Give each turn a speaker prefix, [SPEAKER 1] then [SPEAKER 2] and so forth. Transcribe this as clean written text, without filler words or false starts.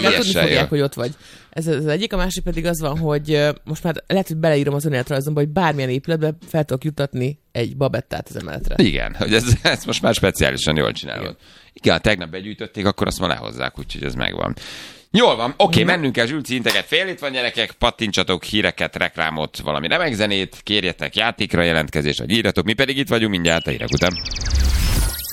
[SPEAKER 1] tudni fogják, hogy ott vagy. Ez az egyik, a másik pedig az van, hogy most már lehet, hogy beleírom az önéletrajzomba, hogy bármilyen épületbe fel tudok jutatni egy babettát az emeletre.
[SPEAKER 2] Igen, hogy ez most már speciálisan jól csinálod. Igen, tegnap begyűjtötték, akkor azt ma lehozzák, úgyhogy ez megvan. Jól van, oké, mennünk el Zsülci inteket. Fél itt van, gyerekek, pattintsatok híreket, reklámot, valami remek zenét, kérjetek játékra jelentkezést, vagy írjatok, mi pedig itt vagyunk mindjárt a hírek után.